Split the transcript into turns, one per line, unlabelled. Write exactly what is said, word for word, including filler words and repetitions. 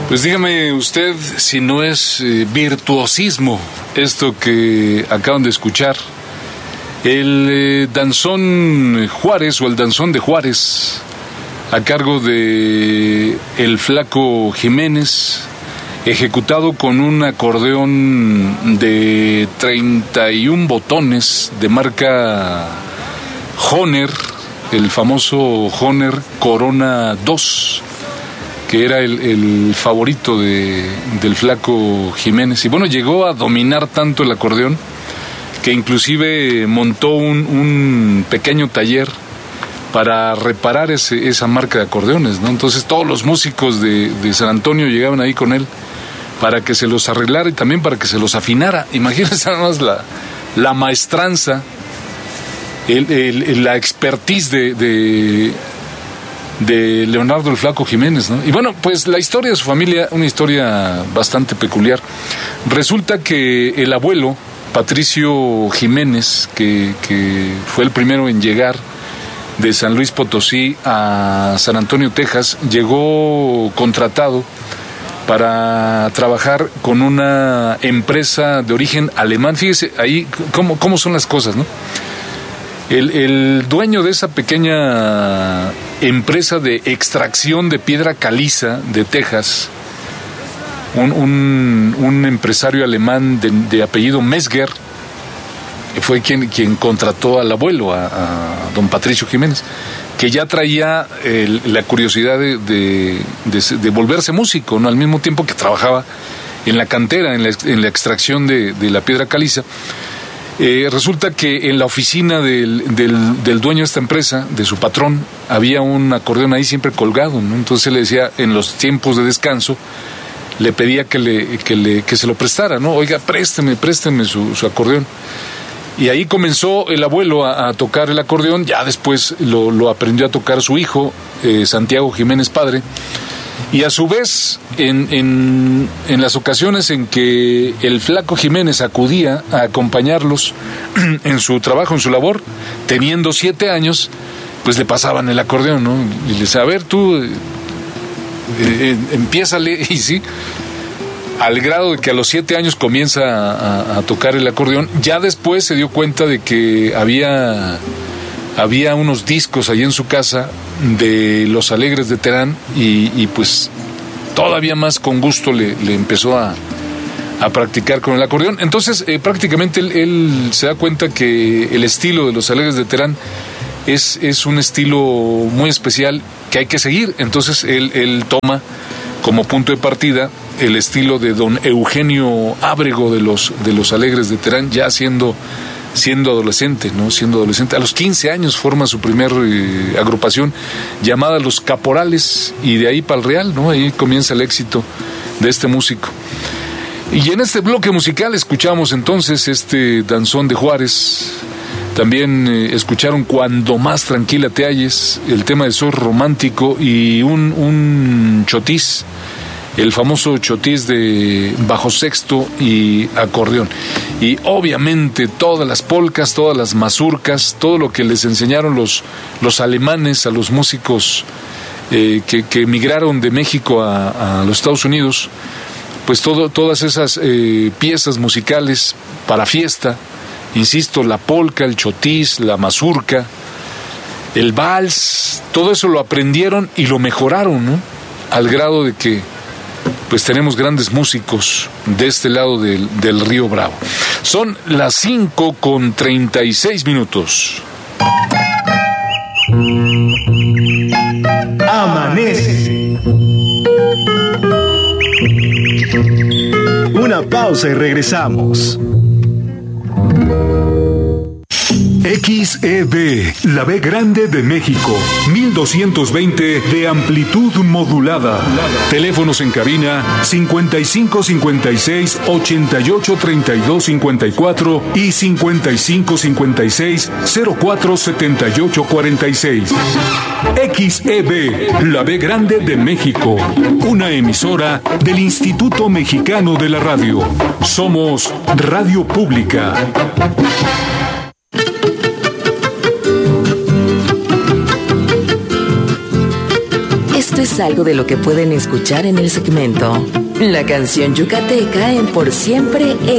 Pues dígame usted si no es eh, virtuosismo esto que acaban de escuchar. El eh, danzón Juárez o el danzón de Juárez, a cargo de el Flaco Jiménez, ejecutado con un acordeón de treinta y un botones de marca Hohner, el famoso Hohner Corona dos, que era el, el favorito de, del Flaco Jiménez. Y bueno, llegó a dominar tanto el acordeón que inclusive montó un, un pequeño taller para reparar ese, esa marca de acordeones, ¿no? Entonces todos los músicos de, de San Antonio llegaban ahí con él para que se los arreglara y también para que se los afinara. Imagínense nada más la, la maestranza, el, el, la expertise de... de de Leonardo el Flaco Jiménez, ¿no? Y bueno, pues la historia de su familia, una historia bastante peculiar. Resulta que el abuelo, Patricio Jiménez, que, que fue el primero en llegar de San Luis Potosí a San Antonio, Texas, llegó contratado para trabajar con una empresa de origen alemán. Fíjese ahí cómo, cómo son las cosas, ¿no? El, el dueño de esa pequeña empresa de extracción de piedra caliza de Texas, un, un, un empresario alemán de, de apellido Mesger, fue quien, quien contrató al abuelo, a, a don Patricio Jiménez, que ya traía el, la curiosidad de, de, de, de volverse músico, ¿no? Al mismo tiempo que trabajaba en la cantera, en la, en la extracción de, de la piedra caliza. Eh, resulta que en la oficina del, del, del dueño de esta empresa, de su patrón, había un acordeón ahí siempre colgado, ¿no? Entonces él le decía, en los tiempos de descanso, le pedía que, le, que, le, que se lo prestara, ¿no? Oiga, présteme, présteme su, su acordeón. Y ahí comenzó el abuelo a, a tocar el acordeón. Ya después lo, lo aprendió a tocar su hijo, eh, Santiago Jiménez padre. Y a su vez, en, en, en las ocasiones en que el Flaco Jiménez acudía a acompañarlos en su trabajo, en su labor, teniendo siete años, pues le pasaban el acordeón, ¿no? Y le decía, a ver, tú, eh, eh, empiézale, y sí, al grado de que a los siete años comienza a, a, a tocar el acordeón. Ya después se dio cuenta de que había... Había unos discos allí en su casa de Los Alegres de Terán y, y pues todavía más con gusto le, le empezó a, a practicar con el acordeón. Entonces eh, prácticamente él, él se da cuenta que el estilo de Los Alegres de Terán es, es un estilo muy especial que hay que seguir. Entonces él, él toma como punto de partida el estilo de don Eugenio Ábrego de los, de los Alegres de Terán, ya siendo... siendo adolescente, ¿no? Siendo adolescente. A los quince años forma su primer eh, agrupación llamada Los Caporales, y de ahí para el Real, ¿no? Ahí comienza el éxito de este músico. Y en este bloque musical escuchamos entonces este danzón de Juárez. También eh, escucharon Cuando más tranquila te halles, el tema de Soy Romántico, y un, un chotis, el famoso chotis de bajo sexto y acordeón. Y obviamente todas las polcas, todas las mazurcas, todo lo que les enseñaron los, los alemanes a los músicos eh, que, que emigraron de México a, a los Estados Unidos, pues todo, todas esas eh, piezas musicales para fiesta, insisto, la polca, el chotis, la mazurca, el vals, todo eso lo aprendieron y lo mejoraron, ¿no? Al grado de que pues tenemos grandes músicos de este lado del, del río Bravo. Son las cinco con treinta y seis minutos.
Amanece. Una pausa y regresamos. X E B, la B grande de México, mil doscientos veinte de amplitud modulada. Teléfonos en cabina cincuenta y cinco cincuenta y seis ochenta y ocho treinta y dos cincuenta y cuatro y cincuenta y cinco cincuenta y seis cero cuatro setenta y ocho cuarenta y seis. X E B, la B grande de México, una emisora del Instituto Mexicano de la Radio. Somos Radio Pública.
Esto es algo de lo que pueden escuchar en el segmento La canción yucateca en Por Siempre